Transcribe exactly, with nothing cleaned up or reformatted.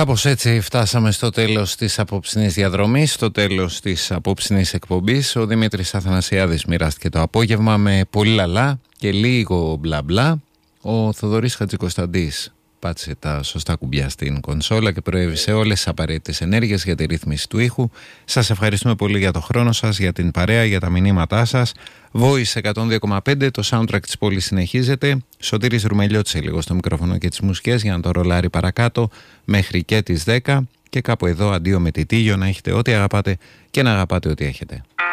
Κάπως έτσι φτάσαμε στο τέλος της απόψινής διαδρομής, στο τέλος της απόψινής εκπομπής. Ο Δημήτρης Αθανασιάδης μοιράστηκε το απόγευμα με πολύ λαλά και λίγο μπλα μπλα. Ο Θοδωρής Χατζικοσταντής πάτησε τα σωστά κουμπιά στην κονσόλα και προέβησε όλες τις απαραίτητες ενέργειες για τη ρύθμιση του ήχου. Σας ευχαριστούμε πολύ για το χρόνο σας, για την παρέα, για τα μηνύματά σας. Voice εκατόν δύο κόμμα πέντε, το soundtrack της πόλης συνεχίζεται. Σωτήρης Ρουμελιώτης λίγο στο μικρόφωνο και τις μουσικές για να το ρολάρει παρακάτω μέχρι και τις δέκα. Και κάπου εδώ αντίο με τη Τίγιο, να έχετε ό,τι αγαπάτε και να αγαπάτε ό,τι έχετε.